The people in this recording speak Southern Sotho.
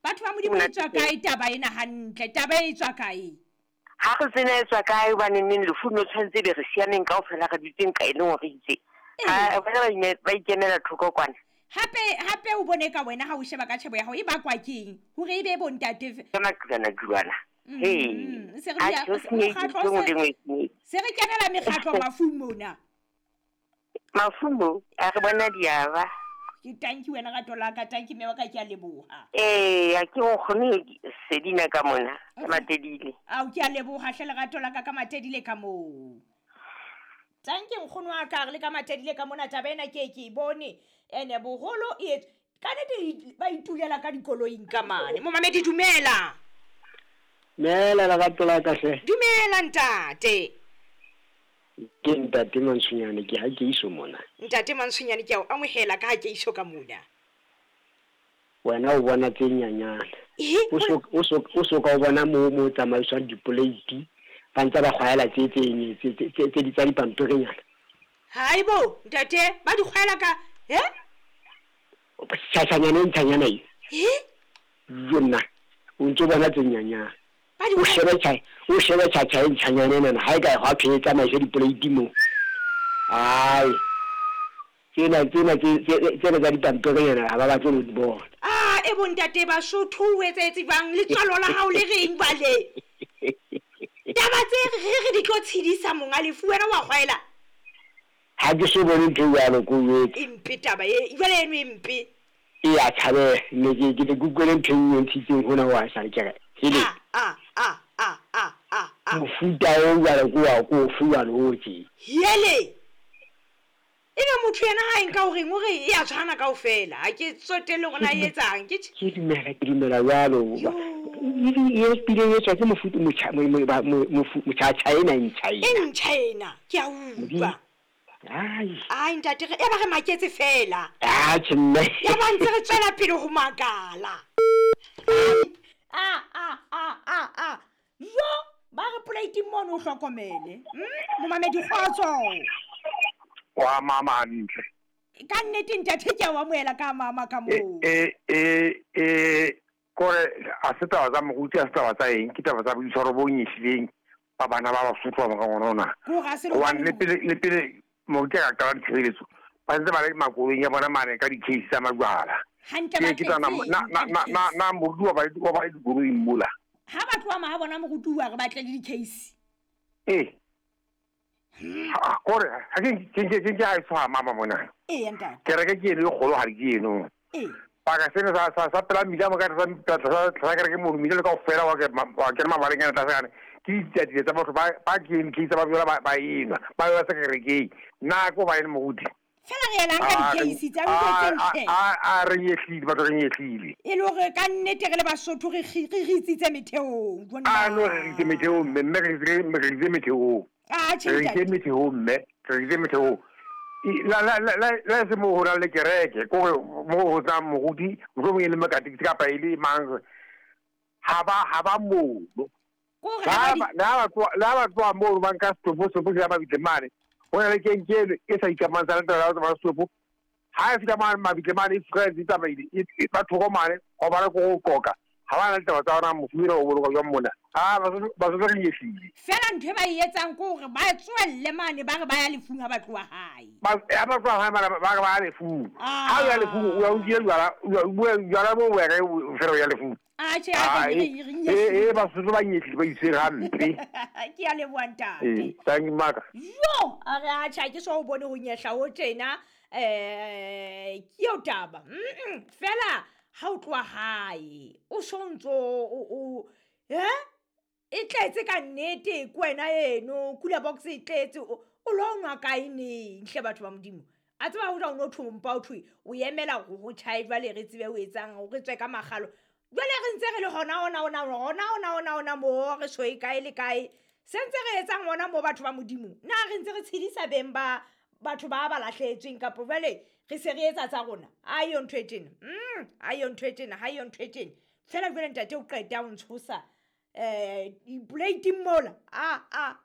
batho ba modimo e tswa kae taba ena hantle taba e tswa kae ha re tsena e tswa kae baneng lefu no tshwantse be re sianeng kaofela ka ditseng ka ene hore itse ha bana ba ikenela thoko kwana hape o bone ka wena ha o sheba ka tshebo ya hao e bakwa keng hore e be bontate tsona juana se re kenela mekgatlo mafung mona mafumo a re bona diaba ke tanki wena ka tola ka tanki me wa ka ke a leboha a ke o khone sedina ka mona matedile a o ke a leboha hle le tola ka matedile ka mo tanki nkgono wa ka le ka matedile ka mona tabena ke bone ene boholo e ka nete ba itulela ka dikoloing ka mane mo mamedi dumela la tola ka hle dumela ntate ke ntate Mantshunyane ke ha ke iso mona ntate Mantshunyane ke a amohela ka ha ke iso ka mona wena o bona tse nyanyana o so ka o bona mo tsamaiswang diplate ba ntse ba kgwaela tse di tsa dipampirinyana haibo ntate ba di kgwaela ka tshanyana ntshanyana yona o ntse bona tse nyanyana o shebe tshanya ntshanyana nana ha ga ha phetsa ma se diplate mo ai tsena tsa dipampirinyana ha ba ba tsone di bona e bontate ba Sotho o etsetse bang le tswalo la hao le reng bale taba tse re di tlo tshidisa monga lefu wena wa kgwaela ha ke se bone ntho ya lo go impi taba e jwale eno impi ya tshabe ne ke le google ntho e ntshitseng hona wa sa kere hele mofuta o wa go fuwa loje yele ina motho yena ha enka hore ngore e a tshwana kaofela ha ke tsotelle gona e etsang ke dimela jalo e pile ye tswa ke mofuta mochacha in China ke a utlwa ai ntate e ba re maketse fela tshenne ya ba ntse re tswela pele ho makala yo ba re plate mono o hlokomele mo mamedi kgotso wa mama ntle ka nnete ntate ke wa moela ka mama ka mo kore a se taba tsa moruti a se taba tsa eng ke taba tsa boitshwaro bo nyehlileng ba bana ba Basotho ba ka ngona wa le pele mo ke ka ka tsheletso ba ntse ba le makolong ya bona mane ka di-case tsa majwala ke tsana na moruti wa ba di mmola ha batho ba ma bona moruti wa re batle le di-case kore ha ke ha isa mama mona ntate ke re ke le golo ha ke eno pa ka sene sa pela mila mo ka sa ke mo mila ka ofela wa ke mabaleng a tla sana ke ditsi tsa batho ba ke ke tsa ba bjola ba ina ba ba se ke ke na ko ba ene moruti fela re yena ka di-case tsa ntse a re yehlile batho re yehlile e le hore ka nnete re le Basotho re itsitse metheong no re itsitse metheong mme re itsitse metheong ke metheo mme ke metheo la se mo hona le kereke ko mo ho tsa moruti go mo ile makati ka pa ile mang ha ba mo la ba twa mo ba ka stopo ya ba bitemane hona le kenkele e sa ikamantsana tla ba stopo ha se ka ma bitemane friends tsa ba ile ba thoko mane go ba go koka ha ba na taba tsa ona mo fuira o boloka jwa mona ba so re yefile fela ntwe ba yetsang ko hore ba tswelle mane ba re ba ya lefunga batho wa hae ba twa ha ba ba lefu ha ya lefu o u di jwala bo wa re fero ya lefu ba so ba nyetli ba itse rampe ke a le boanta thank you maka yo a re a tsa ke so o bone ho nyehla o tjena ke yo taba fela ha o tloa hae o sontso o e tletse ka nnete ke wena eno kula box e tletse o lo nwa kae neng hle batho ba modimo a tseba ho tla o no thompa o thwe o yemela go chive le re tsebe o etsang o re tswe ka magalo jwale re ntse re le hona mo re so e kae le kae sentse re etsang hona mo batho ba modimo na re ntse re tshedisa beng ba batho ba ba lahletsweng ka povele re se re etsa tsa rona ayo ntwetena ayo ntwetena fela jwale ntate o qeta o ntshosa plate mola